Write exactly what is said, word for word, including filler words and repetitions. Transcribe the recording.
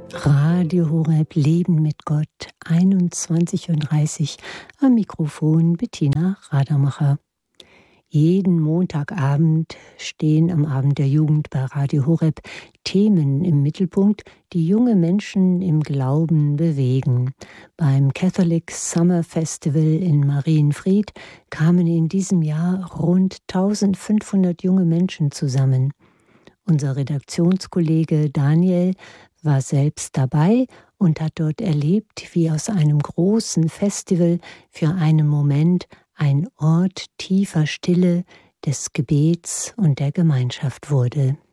Radio Horeb Leben mit Gott, einundzwanzig Uhr dreißig, am Mikrofon Bettina Radermacher. Jeden Montagabend stehen am Abend der Jugend bei Radio Horeb Themen im Mittelpunkt, die junge Menschen im Glauben bewegen. Beim Catholic Summer Festival in Marienfried kamen in diesem Jahr rund eintausendfünfhundert junge Menschen zusammen. Unser Redaktionskollege Daniel war selbst dabei und hat dort erlebt, wie aus einem großen Festival für einen Moment ein Ort tiefer Stille, des Gebets und der Gemeinschaft wurde.